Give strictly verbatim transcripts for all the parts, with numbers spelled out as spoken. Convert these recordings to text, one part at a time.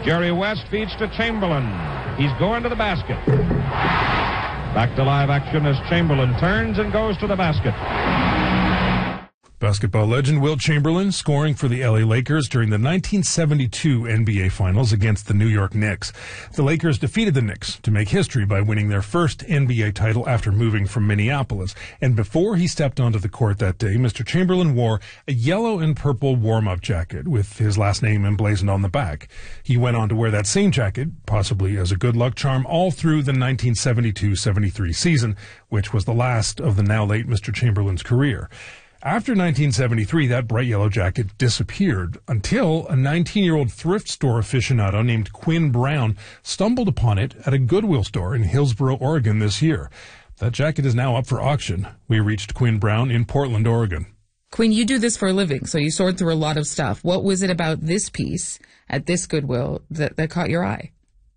Jerry West feeds to Chamberlain. He's going to the basket. Back to live action as Chamberlain turns and goes to the basket. Basketball legend Wilt Chamberlain scoring for the L A Lakers during the nineteen seventy-two N B A Finals against the New York Knicks. The Lakers defeated the Knicks to make history by winning their first N B A title after moving from Minneapolis. And before he stepped onto the court that day, Mister Chamberlain wore a yellow and purple warm-up jacket with his last name emblazoned on the back. He went on to wear that same jacket, possibly as a good luck charm, all through the nineteen seventy-two seventy-three season, which was the last of the now late Mister Chamberlain's career. After nineteen seventy-three, that bright yellow jacket disappeared until a nineteen-year-old thrift store aficionado named Quinn Brown stumbled upon it at a Goodwill store in Hillsboro, Oregon this year. That jacket is now up for auction. We reached Quinn Brown in Portland, Oregon. Quinn, you do this for a living, so you sort through a lot of stuff. What was it about this piece at this Goodwill that, that caught your eye?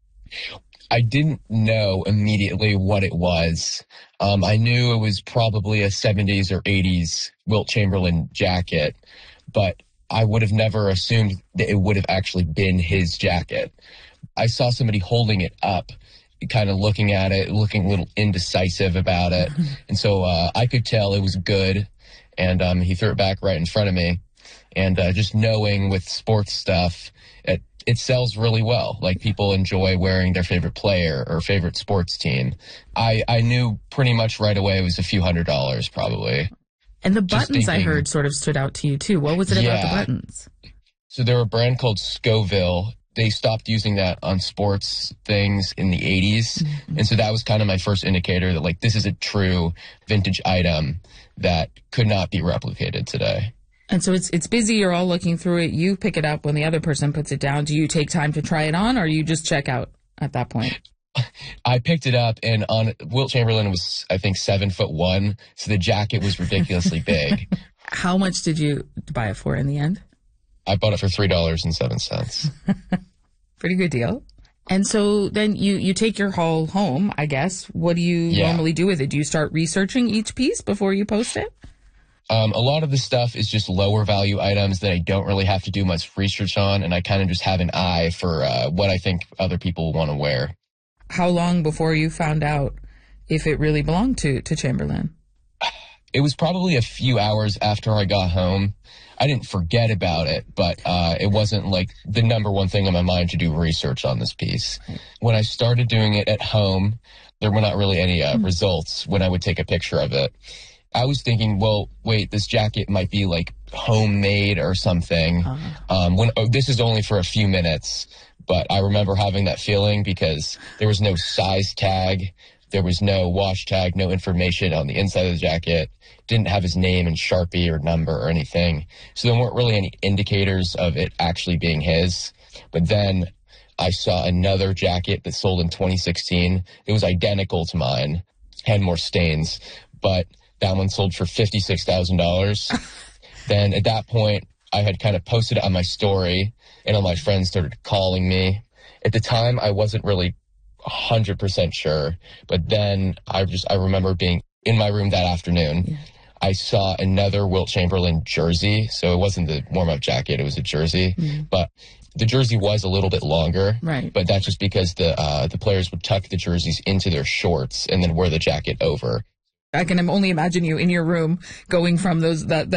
I didn't know immediately what it was. Um, I knew it was probably a seventies or eighties Wilt Chamberlain jacket, but I would have never assumed that it would have actually been his jacket. I saw somebody holding it up, kind of looking at it, looking a little indecisive about it. And so uh, I could tell it was good, and um, he threw it back right in front of me. And uh, just knowing with sports stuff, it, it sells really well. Like, people enjoy wearing their favorite player or favorite sports team. I, I knew pretty much right away it was a few hundred dollars probably. And the buttons, thinking, I heard, sort of stood out to you too. What was it yeah. about the buttons? So they're a brand called Scoville. They stopped using that on sports things in the eighties. Mm-hmm. And so that was kind of my first indicator that, like, this is a true vintage item that could not be replicated today. And so it's it's busy. You're all looking through it. You pick it up when the other person puts it down. Do you take time to try it on, or you just check out at that point? I picked it up, and on Wilt Chamberlain was, I think, seven foot one, so the jacket was ridiculously big. How much did you buy it for in the end? I bought it for three dollars and seven cents. Pretty good deal. And so then you, you take your haul home, I guess. What do you yeah. normally do with it? Do you start researching each piece before you post it? Um, a lot of the stuff is just lower value items that I don't really have to do much research on, and I kind of just have an eye for uh, what I think other people want to wear. How long before you found out if it really belonged to, to Chamberlain? It was probably a few hours after I got home. I didn't forget about it, but uh, it wasn't like the number one thing on my mind to do research on this piece. When I started doing it at home, there were not really any uh, mm-hmm. results when I would take a picture of it. I was thinking, well, wait, this jacket might be like homemade or something. Uh-huh. Um, when oh, this is only for a few minutes, but I remember having that feeling because there was no size tag. There was no wash tag, no information on the inside of the jacket. Didn't have his name in Sharpie or number or anything. So there weren't really any indicators of it actually being his. But then I saw another jacket that sold in twenty sixteen. It was identical to mine, had more stains, but that one sold for fifty-six thousand dollars. Then at that point, I had kind of posted it on my story, and all my friends started calling me. At the time, I wasn't really one hundred percent sure, but then I just I remember being in my room that afternoon. Yeah. I saw another Wilt Chamberlain jersey, so it wasn't the warm-up jacket, it was a jersey, mm-hmm. but the jersey was a little bit longer, right. but that's just because the uh, the players would tuck the jerseys into their shorts and then wear the jacket over. I can only imagine you in your room going from those that